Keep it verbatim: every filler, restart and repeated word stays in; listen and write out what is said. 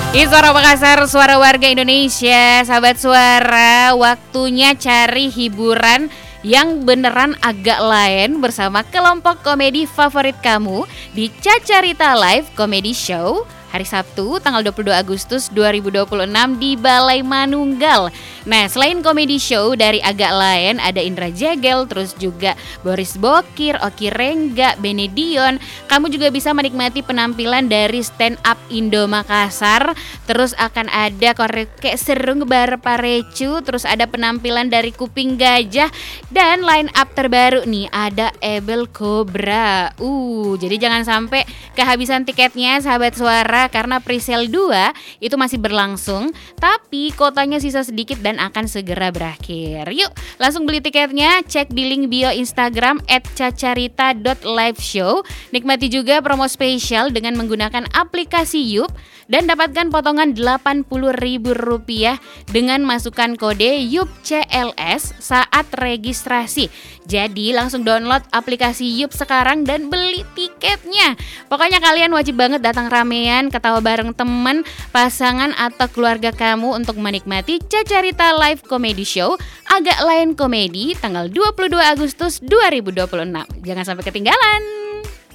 Ini Suara Makassar, suara warga Indonesia. Sahabat Suara, waktunya cari hiburan yang beneran agak lain bersama kelompok komedi favorit kamu di Cacarita Live Comedy Show hari Sabtu tanggal dua puluh dua Agustus dua ribu dua puluh enam di Balai Manunggal. Nah, selain komedi show dari agak lain ada Indra Jegel, terus juga Boris Bokir, Oki Rengga, Benedion. Kamu juga bisa menikmati penampilan dari stand up Indo Makassar. Terus akan ada korek serung bar parecu, terus ada penampilan dari Kuping Gajah dan line up terbaru nih ada Ebel Cobra. Uh, jadi jangan sampai kehabisan tiketnya sahabat Suara karena presale dua itu masih berlangsung, tapi kotanya sisa sedikit dan akan segera berakhir. Yuk, langsung beli tiketnya, cek di link bio Instagram et cacarita dot live show. Nikmati juga promo spesial dengan menggunakan aplikasi Yup dan dapatkan potongan delapan puluh ribu rupiah dengan masukkan kode Yup C L S saat registrasi. Jadi langsung download aplikasi Yup sekarang dan beli tiketnya. Pokoknya kalian wajib banget datang ramean, ketawa bareng teman, pasangan atau keluarga kamu untuk menikmati Cacarita Live Comedy Show Agak Lain Komedi tanggal dua puluh dua Agustus dua ribu dua puluh enam. Jangan sampai ketinggalan.